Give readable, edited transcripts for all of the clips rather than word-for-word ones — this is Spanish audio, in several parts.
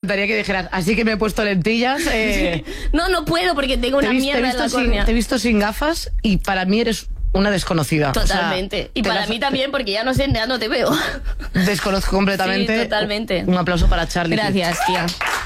encantaría que dijeras, así que me he puesto lentillas. No puedo porque tengo una mierda en la córnea. Te he visto sin gafas y para mí eres una desconocida. Totalmente. O sea, y para mí también, porque ya no te veo. Desconozco completamente. Sí, totalmente. Un aplauso para Charlie. Gracias, tía.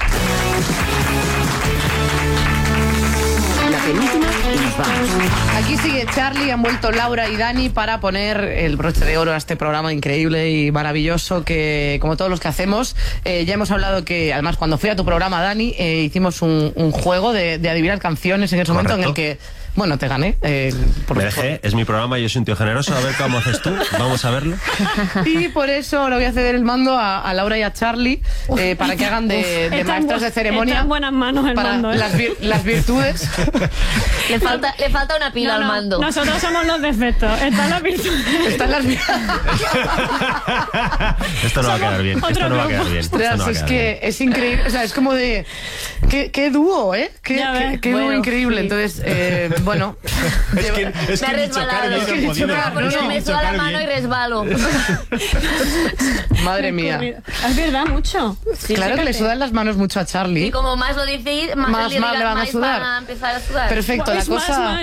La penúltima y nos vamos. Aquí sigue Charlie, han vuelto Laura y Dani para poner el broche de oro a este programa increíble y maravilloso que, como todos los que hacemos, ya hemos hablado que, además, cuando fui a tu programa, Dani, hicimos un juego de adivinar canciones en ese momento en el que, bueno, te gané. Me dejé, es mi programa, yo soy un tío generoso, a ver cómo haces tú, vamos a verlo. Y por eso ahora voy a ceder el mando a Laura y a Charlie para que hagan de maestros de ceremonia. Está en buenas manos el para mando, las virtudes. Le falta una pila al mando. Nosotros somos los defectos. Están las virtudes. Están las Esto no va a quedar bien. Esto no va a quedar bien. Ostras, es que es increíble. O sea, es como de. Qué dúo, ¿eh? Qué dúo increíble. Sí. Entonces, bueno. Es que me ha resbalado. Porque me suda la mano y resbalo. Madre mía. Es verdad, mucho. Sí, claro que le sudan las manos mucho a Charlie. Y como más lo decís, más le van a sudar. Van a empezar a sudar. Perfecto, la cosa.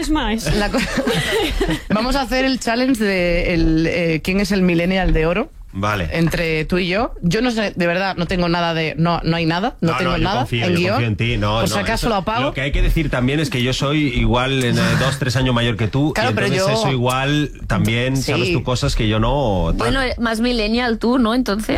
Vamos a hacer el challenge de quién es el millennial de oro. Vale. Entre tú y yo. Yo no sé, de verdad, no tengo nada de... No hay nada, no tengo nada confío, en guión. Confío en ti. Por si acaso lo apago. Lo que hay que decir también es que yo soy igual 2-3 años mayor que tú. Claro, y entonces pero yo... eso igual también sabes tú cosas que yo no... Bueno, más millennial tú, ¿no? Entonces...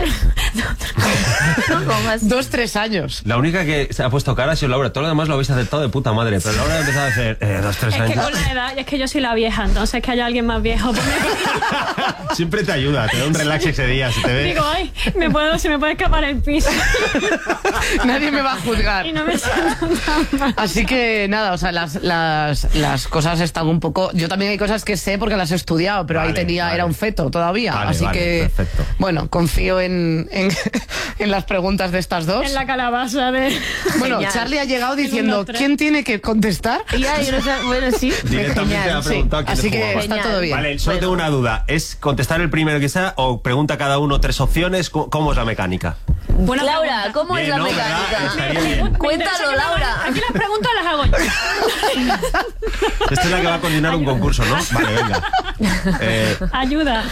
¿Cómo más? 2-3 años. La única que se ha puesto cara ha sido Laura. Todo lo demás lo habéis aceptado de puta madre. Pero Laura ha empezado a hacer 2-3 años. Es que con la edad, y es que yo soy la vieja, entonces que haya alguien más viejo. Siempre te ayuda, te da un relax ese día. Se te ve... Digo, ay, se me puede escapar el piso. Nadie me va a juzgar. Y no me siento tan mal. Así que nada, o sea, las cosas están un poco... Yo también hay cosas que sé porque las he estudiado, pero ahí era un feto todavía. Así que, perfecto. Bueno, confío en las preguntas de estas dos. En la calabaza de... Bueno, Charlie ha llegado diciendo, ¿quién tiene que contestar? Ya, yo no sé, bueno, sí. Directamente ha preguntado quién así que jugaba. está todo bien. Vale, solo tengo una duda. ¿Es contestar el primero que sea o pregunta cada uno 3 opciones? ¿Cómo es la mecánica? Buena Laura, ¿cómo es la mecánica? Cuéntalo, Laura. Aquí las preguntas las hago yo. Esta es la que va a coordinar un concurso, ¿no? Vale, venga. Ayuda.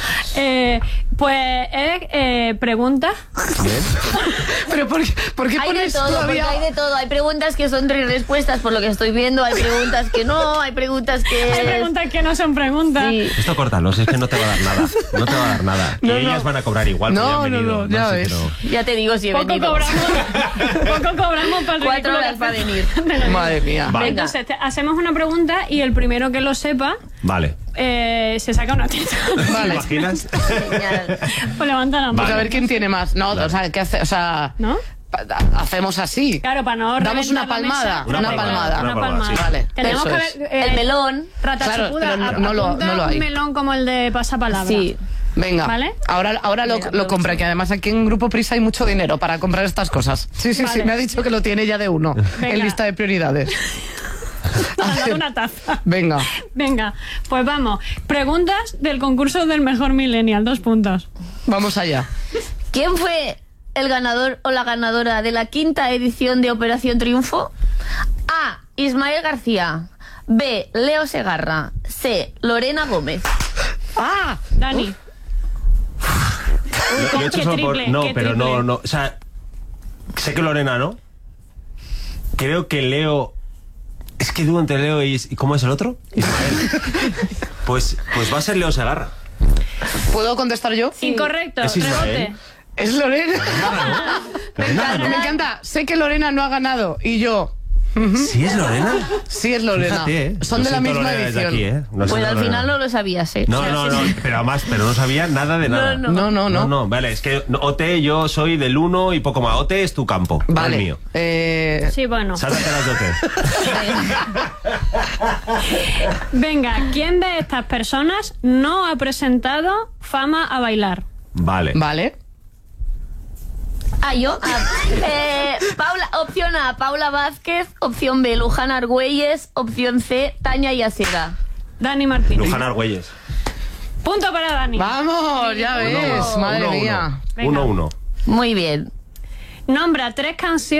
Pues es preguntas. Bien. Pero ¿por qué hay pones de todo, todavía? Porque hay de todo. Hay preguntas que son 3 respuestas, por lo que estoy viendo. Hay preguntas que no, hay preguntas que... Hay preguntas que no son preguntas. Sí. Esto córtalo, es que no te va a dar nada. No te va a dar nada. No, y ellas van a cobrar igual. No, no, ya ves. Pero... Ya te digo si he Poco venido. cobramos para el 4 horas para venir. Madre mía. Vale. Entonces, hacemos una pregunta y el primero que lo sepa Vale. se saca una teta. ¿Te Vale. imaginas? Genial. Pues levanta la mano. Pues a ver quién tiene más. No, o sea, ¿qué hace? O sea, ¿No? hacemos así. Claro, para no Damos una reventar la palmada. mesa. Una palmada. Una palmada. sí. Vale, Tenemos eso que es. ver El melón. Rata Claro, chupuda, pero no lo hay. un melón como el de pasapalabra. Sí. Venga, ¿Vale? ahora lo compra, que además aquí en Grupo Prisa hay mucho dinero para comprar estas cosas. Sí, Vale. me ha dicho que lo tiene ya de uno Venga. en lista de prioridades. Has dado una taza. Venga, Venga, pues vamos. Preguntas del concurso del mejor millennial. 2 puntos. vamos allá. ¿Quién fue el ganador o la ganadora de la 5ª edición de Operación Triunfo? A. Ismael García. B. Leo Segarra. C. Lorena Gómez. ¡Ah! Dani. Yo he hecho Qué solo por... triple, No, qué pero triple. no. O sea, sé que Lorena, ¿no? Creo que Leo... Es que dudo entre Leo y... ¿Cómo es el otro? Ismael. Pues va a ser Leo Segarra. ¿Puedo contestar yo? Incorrecto. Es Ismael. Rebote. Es Lorena. Lorena, ¿no? Me encanta. Sé que Lorena no ha ganado y yo... ¿Sí es Lorena? Sí, es Lorena. Fíjate, Son Lo de la siento, misma Lorena, desde edición. aquí, Lo Pues siento, al Lorena. final no lo sabías, ¿eh? No, pero no sabía nada de nada. No. Vale, es que Ote, yo soy del 1 y poco más. Ote es tu campo, no Vale. el mío. Sí, bueno. Sáltate las de Ote. Venga, ¿quién de estas personas no ha presentado Fama a bailar? Vale. Vale. Ah, yo. Opción A, Paula Vázquez. Opción B, Luján Argüelles. Opción C, Tania Yacera. Dani Martín. Luján Argüelles. Punto para Dani. Vamos, ya ves. Madre mía. Venga. 1-1. Muy bien. Nombra 3 canciones